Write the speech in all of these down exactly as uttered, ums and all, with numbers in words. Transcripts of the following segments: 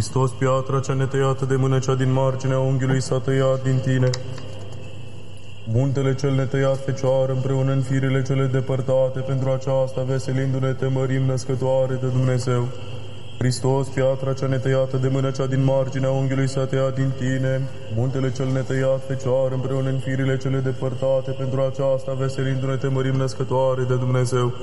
Hristos, piatra cea netăiată de mână, cea din marginea unghiului s-a tăiat din tine. Muntele cel netăiat, Fecioară, împreună în firile cele depărtate, pentru aceasta, veselindu-ne, te mărim, născătoare de Dumnezeu. Hristos, piatra cea netăiată de mână, cea din marginea unghiului s-a tăiat din tine. Muntele cel netăiat, Fecioară, împreună în firile cele depărtate, pentru aceasta, veselindu-ne, te mărim, născătoare de Dumnezeu.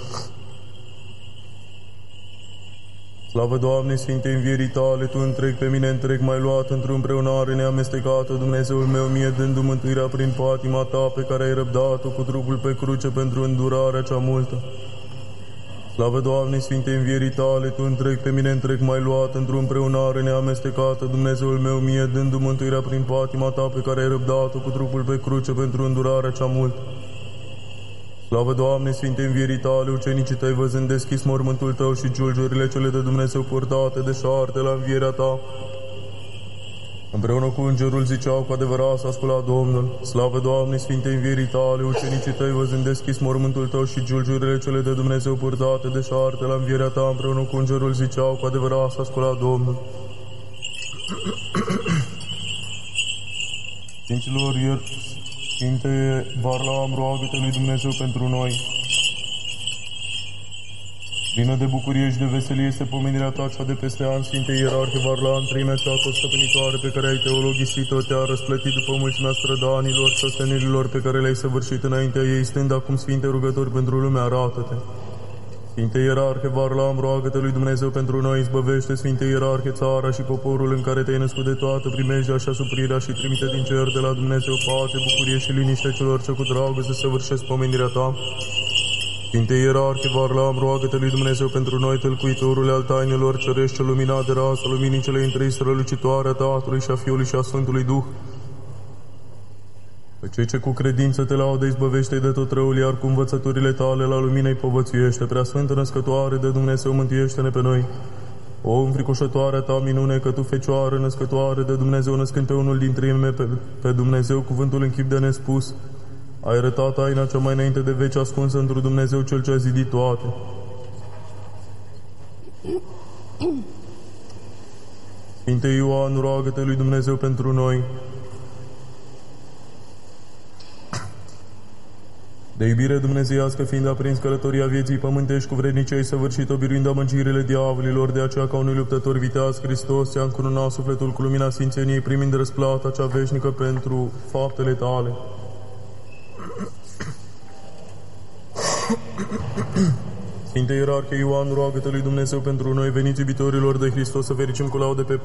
Slavă, Doamne, Sfinte învierii tale, Tu întreg pe mine întreg mai luat într-o împreunare neamestecată, Dumnezeul meu mie, dându mântuirea prin patima Ta, pe care ai răbdat-o cu trupul pe cruce pentru îndurarea cea multă. Slavă, Doamne, Sfinte învierii tale, Tu întreg pe mine întreg mai luat într-o împreunare neamestecată, Dumnezeul meu mie, dându mântuirea prin patima Ta, pe care ai răbdat-o cu trupul pe cruce pentru îndurarea cea multă. Slavă, Doamne, Sfinte învierii tale, ucenicii Tăi, văzând deschis mormântul Tău și giulgiurile cele de Dumnezeu purtate de șarte la învierea Ta, împreună cu îngerul ziceau, cu adevărat s-a sculat Domnul. Slavă, Doamne, Sfinte învierii tale, ucenicii Tăi, văzând deschis mormântul Tău și giulgiurile cele de Dumnezeu purtate de șarte la învierea Ta, împreună cu îngerul ziceau, cu adevărat s-a sculat Domnul. Sfinților, ieri, Sfinte Varlaam, roagă-te lui Dumnezeu pentru noi. Plină de bucurie și de veselie este pomenirea Ta cea de peste an, Sfinte Ierarhe Varlaam, treimea cea stăpânitoare pe care ai teologisit-o, Te-a răsplătit după mulțimea strădanilor și ostenirilor pe care le-ai săvârșit înaintea ei, stând acum, Sfinte, rugători pentru lume, arată-te. Sfinte Ierarhe Varlaam, roagă-te lui Dumnezeu pentru noi, izbăvește, Sfinte Ierarhe, țara și poporul în care Te-ai născut de toată primejdea și asuprirea și trimite din cer de la Dumnezeu pace, bucurie și liniște celor ce cu dragoste săvârșesc pomenirea Ta. Sfinte Ierarhe Varlaam, roagă-te lui Dumnezeu pentru noi, tălcuitorule al tainelor cerești, cel luminat de rasă, luminii cele întrei strălucitoare a Tatălui și a Fiului și a Sfântului Duh. Pe cei ce cu credință Te laudă, izbăvește de tot răul, iar cu învățăturile Tale la lumină-i povățuiește. Preasfântă Născătoare de Dumnezeu, mântuiește-ne pe noi. O înfricoșătoarea Ta minune, că Tu, Fecioară Născătoare de Dumnezeu, născând pe unul dintre ei pe, pe Dumnezeu, cuvântul în chip de nespus, ai arătat taina cea mai înainte de veci ascunsă într-un Dumnezeu Cel ce a zidit toate. Sfinte Ioan, roagă-te lui Dumnezeu pentru noi. De iubire dumnezeiască, fiind aprins călătoria vieții pământești cu vrednicei săvârșit-o, biruind amăgirile diavolilor, de aceea ca unui luptător viteaz, Hristos ți-a încununat sufletul cu lumina sfințeniei, primind răsplata cea veșnică pentru faptele Tale. Sfinte Ierarhe Ioan, roagă-te lui Dumnezeu pentru noi, veniți iubitorilor de Hristos, să fericim cu laude pe